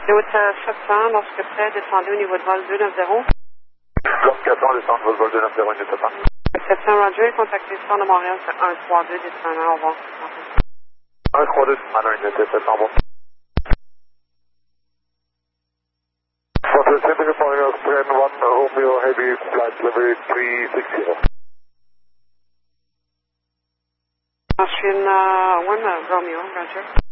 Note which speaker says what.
Speaker 1: Route 700, lorsque prêt, descendez au niveau de vol 290.
Speaker 2: Lorsque 400, descendre votre vol 290, unité 700.
Speaker 1: 700 Roger, contactez le centre de Montréal, c'est 132, descendant, au revoir.
Speaker 2: 132, descendant, unité 700, bon. For Pacific Montreal, Square 1, Romeo Heavy, flight level 360.
Speaker 1: Austrian 1, Romeo, Roger.